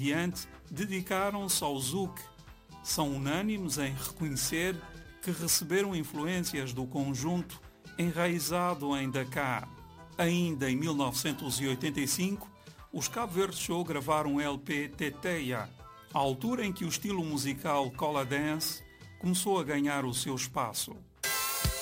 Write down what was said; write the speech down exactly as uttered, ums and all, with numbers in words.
diante dedicaram-se ao zouk. São unânimes em reconhecer que receberam influências do conjunto enraizado em Dakar. Ainda em mil novecentos e oitenta e cinco, os Cabo Verde Show gravaram o L P Teteia, a altura em que o estilo musical Cola Dance começou a ganhar o seu espaço.